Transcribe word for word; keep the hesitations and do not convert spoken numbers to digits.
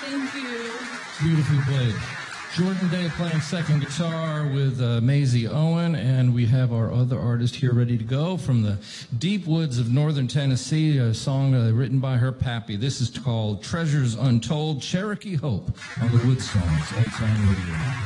Thank you. Beautifully played. Jordan Day playing second guitar with uh, Maisie Owen, and we have our other artist here ready to go from the deep woods of northern Tennessee, a song uh, written by her pappy. This is called Treasures Untold, Cherokee Hope on the Woodstones. Old Time Radio.